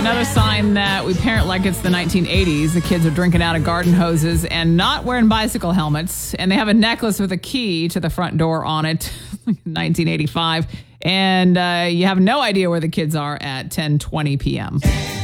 another sign that we parent like it's the 1980s. The kids are drinking out of garden hoses and not wearing bicycle helmets. And they have a necklace with a key to the front door on it, 1985. And you have no idea where the kids are at 10:20 p.m.